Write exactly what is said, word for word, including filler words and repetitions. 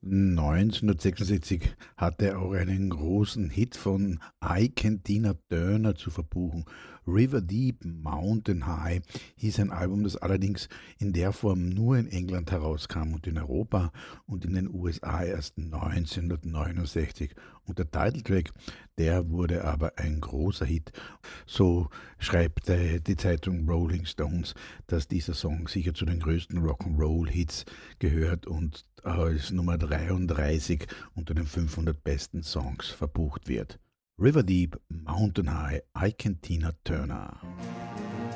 neunzehnhundertsechsundsechzig hatte er auch einen großen Hit von Ike Tina Turner zu verbuchen. River Deep, Mountain High hieß ein Album, das allerdings in der Form nur in England herauskam und in Europa und in den U S A erst neunzehnhundertneunundsechzig. Und der Titeltrack, der wurde aber ein großer Hit. So schreibt äh, die Zeitung Rolling Stones, dass dieser Song sicher zu den größten Rock'n'Roll-Hits gehört und als Nummer dreiunddreißig unter den fünfhundert besten Songs verbucht wird. River Deep, Mountain High, Ike Tina Turner.